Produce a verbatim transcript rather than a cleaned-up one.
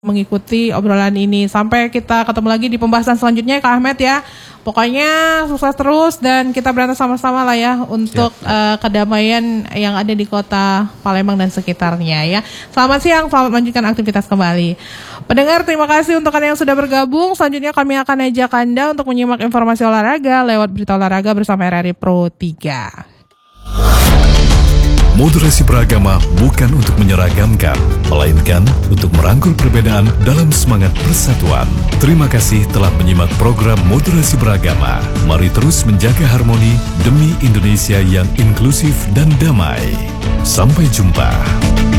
mengikuti obrolan ini. Sampai kita ketemu lagi di pembahasan selanjutnya Kak Ahmed ya. Pokoknya sukses terus dan kita berantem sama-sama lah ya untuk ya, ya. Uh, kedamaian yang ada di kota Palembang dan sekitarnya ya. Selamat siang, selamat melanjutkan aktivitas kembali. Pendengar, terima kasih untuk Anda yang sudah bergabung. Selanjutnya kami akan ajak Anda untuk menyimak informasi olahraga lewat berita olahraga bersama R R I Pro tiga. Moderasi beragama bukan untuk menyeragamkan, melainkan untuk merangkul perbedaan dalam semangat persatuan. Terima kasih telah menyimak program Moderasi Beragama. Mari terus menjaga harmoni demi Indonesia yang inklusif dan damai. Sampai jumpa.